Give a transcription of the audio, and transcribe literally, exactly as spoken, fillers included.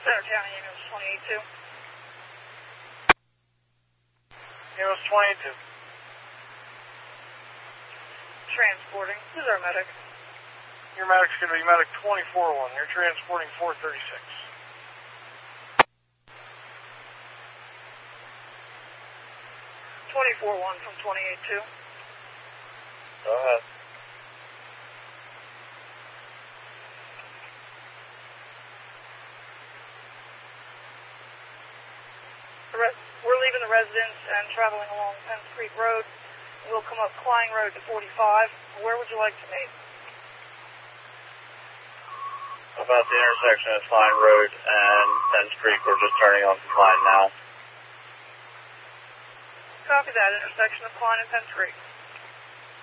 Center County Ambulance twenty-eight two. Ambulance twenty-eight two. Transporting. Who's our medic? Your medic's going to be medic twenty-four one. You're transporting four thirty-six. twenty-four one from twenty-eight two. Go ahead. We're leaving the residence and traveling along Penn Creek Road. We'll come up Klein Road to forty-five. Where would you like to meet? About the intersection of Klein Road and Penn Creek. We're just turning onto Klein now. Copy that, intersection of Klein and Penn Creek.